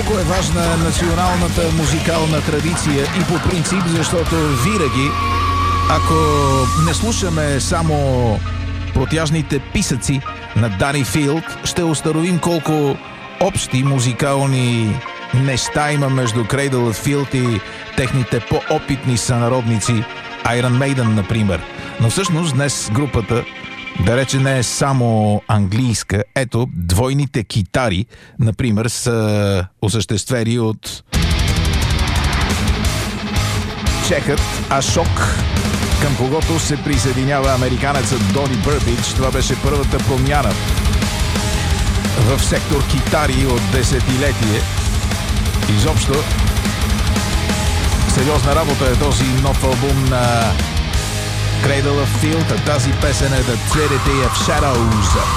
колко е важна националната музикална традиция и по принцип, защото винаги, ако не слушаме само протяжните писъци на Дани Филд, ще установим колко общи музикални неща има между Cradle of Filth и техните по-опитни сънародници Iron Maiden, например. Но всъщност днес групата, да рече, не е само английска. Ето, двойните китари, например, са осъществени от чехът Ашок, към когото се присъединява американецът Дони Бърбич. Това беше първата промяна в сектор китари от десетилетие. Изобщо сериозна работа е този нов албум на Cradle of Filth, а тази песен е The Trinity of Shadows.